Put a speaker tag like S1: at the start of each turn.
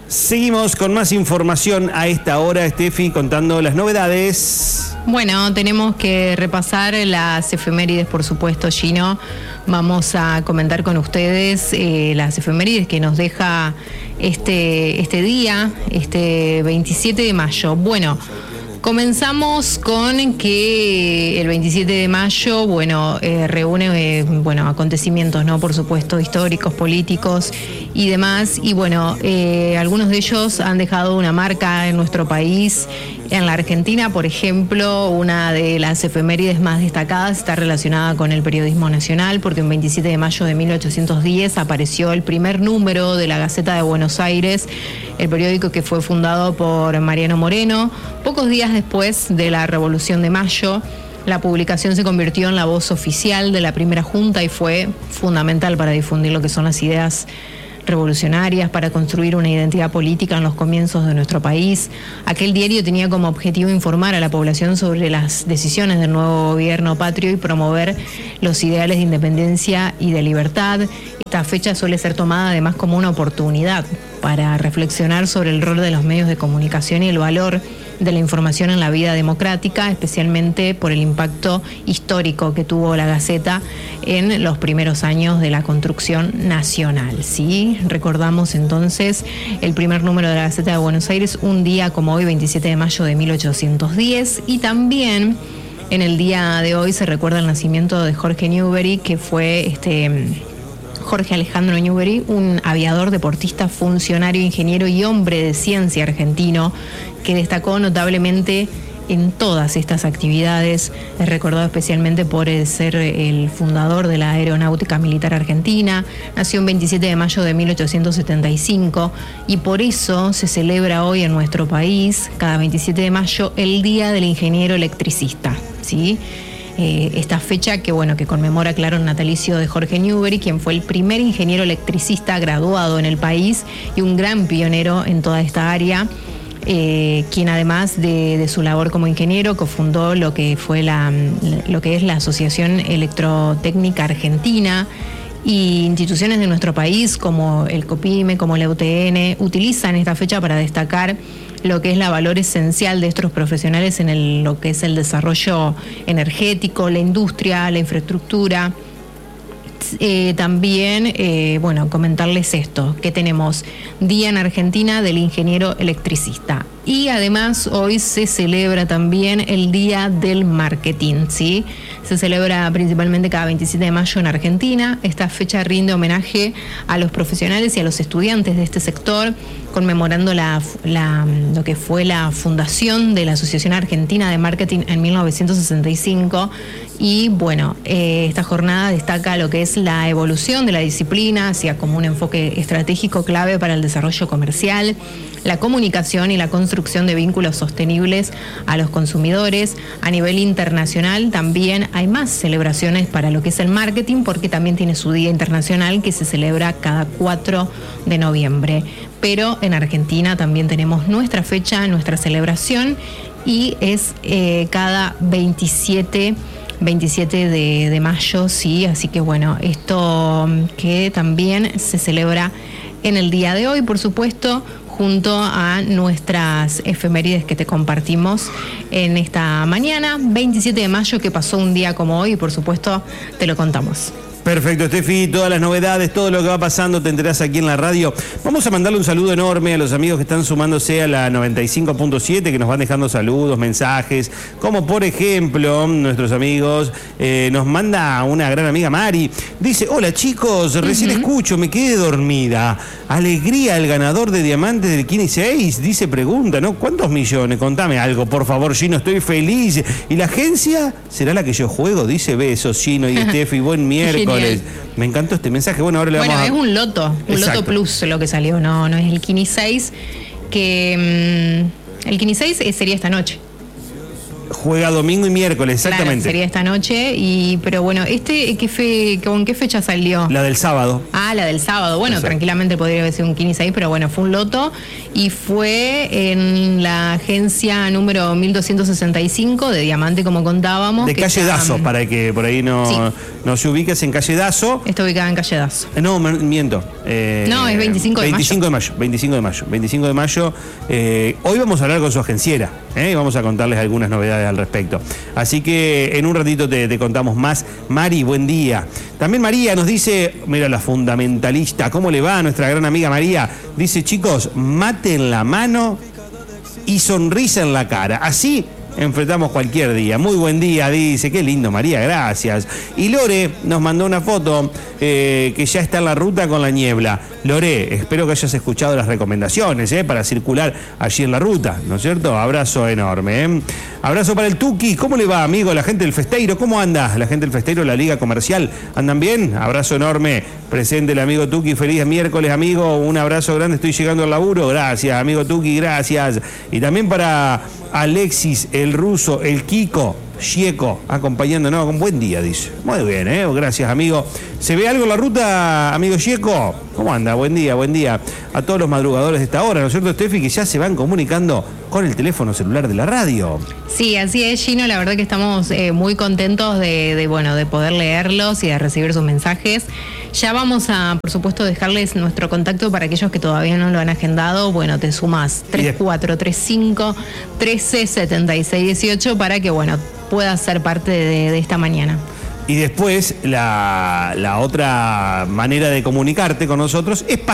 S1: Seguimos con más información a esta hora, Estefi, contando las novedades.
S2: Bueno, tenemos que repasar las efemérides, por supuesto, Gino. Vamos a comentar con ustedes las efemérides que nos deja este día, este 27 de mayo. Bueno, comenzamos con que el 27 de mayo, reúne, acontecimientos, ¿no? Por supuesto, históricos, políticos y demás. Y bueno, algunos de ellos han dejado una marca en nuestro país. En la Argentina, por ejemplo, una de las efemérides más destacadas está relacionada con el periodismo nacional, porque el 27 de mayo de 1810 apareció el primer número de la Gaceta de Buenos Aires, el periódico que fue fundado por Mariano Moreno. Pocos días después de la Revolución de Mayo, la publicación se convirtió en la voz oficial de la primera junta y fue fundamental para difundir lo que son las ideas revolucionarias, para construir una identidad política en los comienzos de nuestro país. Aquel diario tenía como objetivo informar a la población sobre las decisiones del nuevo gobierno patrio y promover los ideales de independencia y de libertad. Esta fecha suele ser tomada además como una oportunidad para reflexionar sobre el rol de los medios de comunicación y el valor de la información en la vida democrática, especialmente por el impacto histórico que tuvo la Gaceta en los primeros años de la construcción nacional. ¿Sí? Recordamos entonces el primer número de la Gaceta de Buenos Aires, un día como hoy, 27 de mayo de 1810, y también en el día de hoy se recuerda el nacimiento de Jorge Newbery, que fue Jorge Alejandro Newbery, un aviador, deportista, funcionario, ingeniero y hombre de ciencia argentino que destacó notablemente en todas estas actividades. Es recordado especialmente por ser el fundador de la Aeronáutica Militar Argentina. Nació el 27 de mayo de 1875 y por eso se celebra hoy en nuestro país, cada 27 de mayo, el Día del Ingeniero Electricista, ¿sí? Esta fecha que conmemora, claro, el natalicio de Jorge Newbery, quien fue el primer ingeniero electricista graduado en el país y un gran pionero en toda esta área, quien además de su labor como ingeniero cofundó lo que es la Asociación Electrotécnica Argentina, y instituciones de nuestro país como el COPIME, como la UTN, utilizan esta fecha para destacar lo que es la valor esencial de estos profesionales en lo que es el desarrollo energético, la industria, la infraestructura. También, comentarles esto, que tenemos Día en Argentina del Ingeniero Electricista. Y además hoy se celebra también el Día del Marketing, ¿sí? Se celebra principalmente cada 27 de mayo en Argentina. Esta fecha rinde homenaje a los profesionales y a los estudiantes de este sector, conmemorando lo que fue la fundación de la Asociación Argentina de Marketing en 1965. Y esta jornada destaca lo que es la evolución de la disciplina hacia como un enfoque estratégico clave para el desarrollo comercial, la comunicación y la construcción de vínculos sostenibles a los consumidores. A nivel internacional también hay más celebraciones para lo que es el marketing, porque también tiene su Día Internacional que se celebra cada 4 de noviembre. Pero en Argentina también tenemos nuestra fecha, nuestra celebración, y es cada 27 de mayo, sí, así que esto que también se celebra en el día de hoy, por supuesto, junto a nuestras efemérides que te compartimos en esta mañana, 27 de mayo, que pasó un día como hoy, y por supuesto te lo contamos.
S1: Perfecto, Estefi, todas las novedades, todo lo que va pasando te enterás aquí en la radio. Vamos a mandarle un saludo enorme a los amigos que están sumándose a la 95.7, que nos van dejando saludos, mensajes, como por ejemplo nuestros amigos, nos manda una gran amiga Mari, dice: hola chicos, recién escucho, me quedé dormida. Alegría, el ganador de diamantes del Kini 6, dice, pregunta, ¿no? ¿Cuántos millones? Contame algo, por favor, Gino, estoy feliz. ¿Y la agencia será la que yo juego? Dice, besos, Gino y Estefi, buen miércoles. Me encantó este mensaje. Ahora le vamos
S2: es un loto, loto plus lo que salió, no es el Kini 6, que el Kini 6 sería esta noche. Juega
S1: domingo y miércoles, exactamente.
S2: Claro, sería esta noche, pero bueno, ¿con qué fecha salió?
S1: La del sábado.
S2: Ah, la del sábado. Bueno, exacto. Tranquilamente podría haber sido un 15 ahí, pero bueno, fue un loto y fue en la agencia número 1265 de Diamante, como contábamos.
S1: De Calle Dazo, para que por ahí no se ubiques, en Calle Dazo.
S2: Está ubicada en Calle Dazo.
S1: No, miento.
S2: No, es 25 de mayo.
S1: 25 de mayo. Hoy vamos a hablar con su agenciera, y vamos a contarles algunas novedades al respecto. Así que en un ratito te contamos más. Mari, buen día. También María nos dice, mira la fundamentalista, ¿cómo le va a nuestra gran amiga María? Dice, chicos, mate en la mano y sonrisa en la cara. Así enfrentamos cualquier día. Muy buen día, dice. Qué lindo, María, gracias. Y Lore nos mandó una foto que ya está en la ruta con la niebla. Lore, espero que hayas escuchado las recomendaciones para circular allí en la ruta, ¿no es cierto? Abrazo enorme. Abrazo para el Tuki. ¿Cómo le va, amigo? La gente del Festeiro, ¿cómo anda? La gente del Festeiro, la Liga Comercial, ¿andan bien? Abrazo enorme. Presente el amigo Tuki. Feliz miércoles, amigo. Un abrazo grande. Estoy llegando al laburo. Gracias, amigo Tuki, gracias. Y también para Alexis, el ruso, el Kiko, Chieco, acompañándonos. Con buen día, dice. Muy bien, gracias, amigo. ¿Se ve algo en la ruta, amigo Chieco? ¿Cómo anda? Buen día, buen día. A todos los madrugadores de esta hora, ¿no es cierto, Steffi? Que ya se van comunicando con el teléfono celular de la radio.
S2: Sí, así es, Gino. La verdad que estamos muy contentos de poder leerlos y de recibir sus mensajes. Ya vamos a, por supuesto, dejarles nuestro contacto para aquellos que todavía no lo han agendado. Bueno, te sumás 3435 137618 para que, puedas ser parte de esta mañana.
S1: Y después, la otra manera de comunicarte con nosotros es